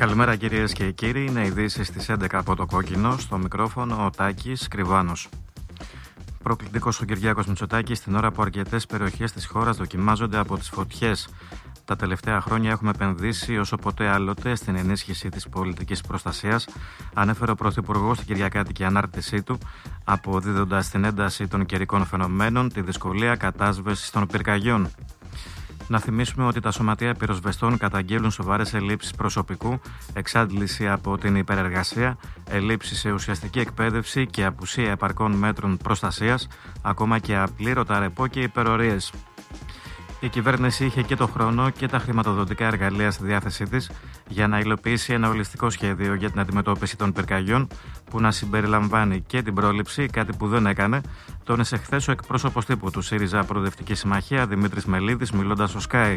Καλημέρα κυρίες και κύριοι, είναι ειδήσεις στις 11 από το Κόκκινο, στο μικρόφωνο ο Τάκης Κρυβάνος. Προκλητικός ο Κυριάκος Μητσοτάκης στην ώρα που αρκετές περιοχές της χώρας δοκιμάζονται από τις φωτιές. Τα τελευταία χρόνια έχουμε επενδύσει όσο ποτέ άλλοτε στην ενίσχυση της πολιτικής προστασίας, ανέφερε ο Πρωθυπουργός στην Κυριακάτικη ανάρτησή του, αποδίδοντας την ένταση των καιρικών φαινομένων τη δυσκολία κατάσβεσης των πυρκαγιών. Να θυμίσουμε ότι τα σωματεία πυροσβεστών καταγγέλουν σοβαρές ελλείψεις προσωπικού, εξάντληση από την υπερεργασία, ελλείψεις σε ουσιαστική εκπαίδευση και απουσία επαρκών μέτρων προστασίας, ακόμα και απλήρωτα ρεπό και υπερορίες. Η κυβέρνηση είχε και το χρόνο και τα χρηματοδοτικά εργαλεία στη διάθεσή της για να υλοποιήσει ένα ολιστικό σχέδιο για την αντιμετώπιση των πυρκαγιών που να συμπεριλαμβάνει και την πρόληψη, κάτι που δεν έκανε, τόνισε χθες ο εκπρόσωπος τύπου του ΣΥΡΙΖΑ Προοδευτική Συμμαχία, Δημήτρης Μελίδης, μιλώντας στο Sky.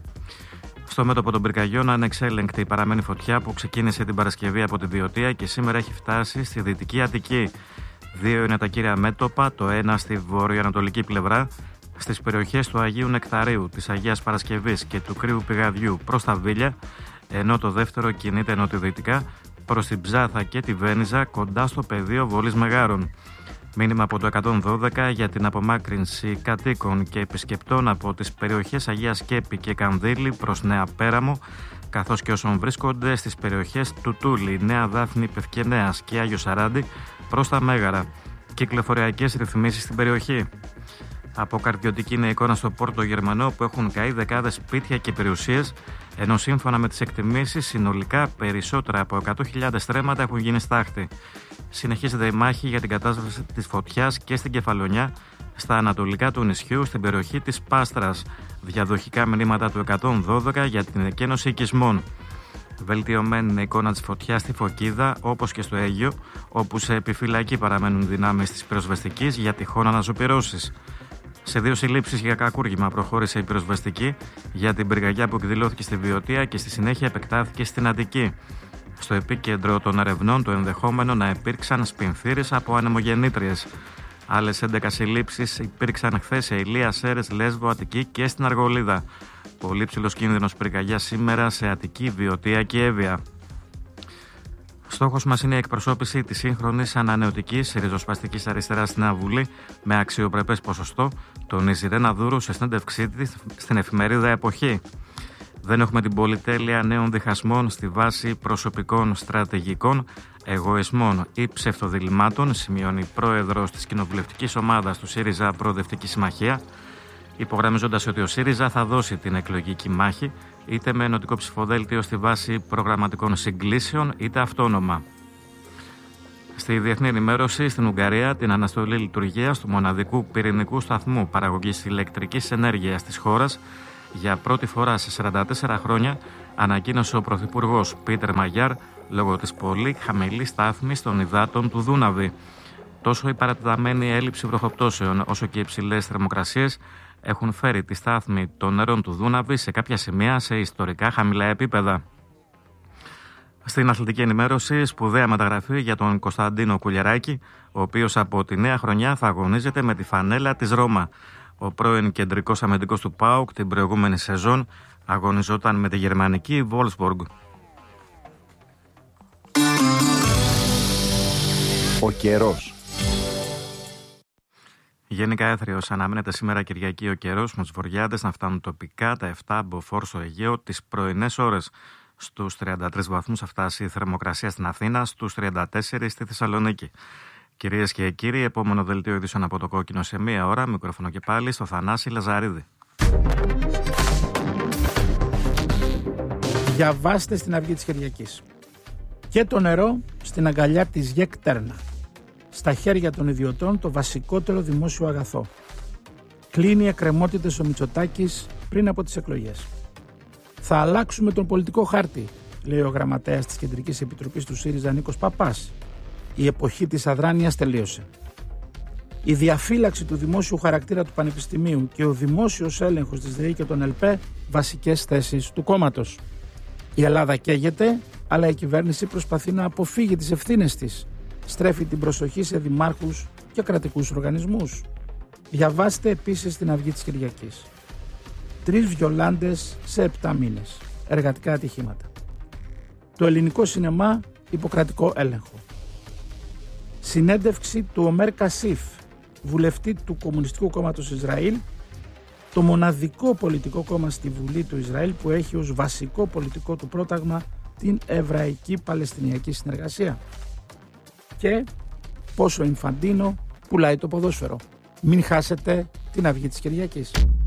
Στο μέτωπο των πυρκαγιών, ανεξέλεγκτη παραμένει φωτιά που ξεκίνησε την Παρασκευή από τη Βιωτία και σήμερα έχει φτάσει στη Δυτική Αττική. Δύο είναι τα κύρια μέτωπα, το ένα στη βορειοανατολική πλευρά, στις περιοχές του Αγίου Νεκταρίου, της Αγίας Παρασκευής και του Κρύου Πηγαδιού προς τα Βίλια, ενώ το δεύτερο κινείται νοτιοδυτικά προς την Ψάθα και τη Βένιζα κοντά στο πεδίο Βολής Μεγάρων. Μήνυμα από το 112 για την απομάκρυνση κατοίκων και επισκεπτών από τις περιοχές Αγία Σκέπη και Κανδύλη προς Νέα Πέραμο, καθώς και όσων βρίσκονται στις περιοχές του Τούλη, Νέα Δάφνη, Πευκενέας και Άγιο Σαράντι προς τα Μέγαρα. Κυκλοφοριακές ρυθμίσεις στην περιοχή. Αποκαρδιωτική είναι η εικόνα στο Πόρτο Γερμανό που έχουν καεί δεκάδες σπίτια και περιουσίες, ενώ σύμφωνα με τις εκτιμήσεις συνολικά περισσότερα από 100.000 στρέμματα έχουν γίνει στάχτη. Συνεχίζεται η μάχη για την κατάσβεση της φωτιάς και στην Κεφαλονιά, στα ανατολικά του νησιού, στην περιοχή της Πάστρας. Διαδοχικά μηνύματα του 112 για την εκένωση οικισμών. Βελτιωμένη είναι η εικόνα της φωτιάς στη Φωκίδα, όπως και στο Αίγιο, όπου σε επιφυλακή παραμένουν δυνάμεις της πυροσβεστικής για τυχόν αναζωπυρώσεις. Σε δύο συλλήψεις για κακούργημα προχώρησε η πυροσβεστική για την πυρκαγιά που εκδηλώθηκε στη Βιωτία και στη συνέχεια επεκτάθηκε στην Αττική. Στο επίκεντρο των ερευνών το ενδεχόμενο να υπήρξαν σπινθήρες από ανεμογεννήτριες. Άλλες 11 συλλήψεις υπήρξαν χθες σε Ηλία, Σέρρες, Λέσβο, Αττική και στην Αργολίδα. Πολύ ψηλός κίνδυνος πυρκαγιάς σήμερα σε Αττική, Βιωτία και Εύβοια. Στόχος μας είναι η εκπροσώπηση της σύγχρονης ανανεωτικής ριζοσπαστικής αριστεράς στην Βουλή με αξιοπρεπές ποσοστό, τονίζει η Ρένα Δούρου σε συνέντευξή της στην εφημερίδα Εποχή. Δεν έχουμε την πολυτέλεια νέων διχασμών στη βάση προσωπικών στρατηγικών, εγωισμών ή ψευτοδιλημάτων, σημειώνει πρόεδρος της κοινοβουλευτικής ομάδας του ΣΥΡΙΖΑ Προοδευτική Συμμαχία, υπογραμμίζοντας ότι ο ΣΥΡΙΖΑ θα δώσει την εκλογική μάχη είτε με ενωτικό ψηφοδέλτιο στη βάση προγραμματικών συγκλήσεων είτε αυτόνομα. Στη διεθνή ενημέρωση, στην Ουγγαρία, την αναστολή λειτουργίας του μοναδικού πυρηνικού σταθμού παραγωγής ηλεκτρικής ενέργειας της χώρας για πρώτη φορά σε 44 χρόνια ανακοίνωσε ο Πρωθυπουργός Πίτερ Μαγιάρ λόγω της πολύ χαμηλής στάθμης των υδάτων του Δούναβη. Τόσο η παρατεταμένη έλλειψη βροχοπτώσεων όσο και οι υψηλές θερμοκρασίες έχουν φέρει τη στάθμη των νερών του Δούναβη σε κάποια σημεία σε ιστορικά χαμηλά επίπεδα. Στην αθλητική ενημέρωση, σπουδαία μεταγραφή για τον Κωνσταντίνο Κουλιεράκη, ο οποίος από τη νέα χρονιά θα αγωνίζεται με τη φανέλα της Ρώμα. Ο πρώην κεντρικός αμυντικός του ΠΑΟΚ την προηγούμενη σεζόν αγωνιζόταν με τη γερμανική Wolfsburg. Ο καιρός. Γενικά έθριος αναμένεται σήμερα Κυριακή ο καιρός με τους βορειάδες να φτάνουν τοπικά τα 7 μποφόρ στο Αιγαίο τις πρωινές ώρες. Στους 33 βαθμούς θα φτάσει η θερμοκρασία στην Αθήνα, στους 34 στη Θεσσαλονίκη. Κυρίες και κύριοι, επόμενο δελτίο ειδήσεων από το Κόκκινο σε μία ώρα. Μικρόφωνο και πάλι στο Θανάση Λαζαρίδη. Διαβάστε στην Αυγή της Κυριακής. Και το νερό στην αγκαλιά της ΓΕΚ Τέρνα. Στα χέρια των ιδιωτών το βασικότερο δημόσιο αγαθό. Κλείνει εκκρεμότητες ο Μητσοτάκης πριν από τις εκλογές. Θα αλλάξουμε τον πολιτικό χάρτη, λέει ο γραμματέας της Κεντρικής Επιτροπής του ΣΥΡΙΖΑ Νίκος Παπάς. Η εποχή της αδράνειας τελείωσε. Η διαφύλαξη του δημόσιου χαρακτήρα του Πανεπιστημίου και ο δημόσιος έλεγχος της ΔΕΗ και των ΕΛΠΕ βασικές θέσεις του κόμματος. Η Ελλάδα καίγεται, αλλά η κυβέρνηση προσπαθεί να αποφύγει τις ευθύνες της. Στρέφει την προσοχή σε δημάρχους και κρατικούς οργανισμούς. Διαβάστε επίσης την Αυγή της Κυριακής. 3 βιολάντες σε 7 μήνες. Εργατικά ατυχήματα. Το ελληνικό σινεμά υποκρατικό έλεγχο. Συνέντευξη του Ομέρ Κασίφ, βουλευτή του Κομμουνιστικού Κόμματος Ισραήλ, το μοναδικό πολιτικό κόμμα στη Βουλή του Ισραήλ που έχει ως βασικό πολιτικό του πρόταγμα την Εβραϊκή-Παλαιστινιακή συνεργασία. Και πόσο Ινφαντίνο πουλάει το ποδόσφαιρο. Μην χάσετε την αυγή της Κυριακής.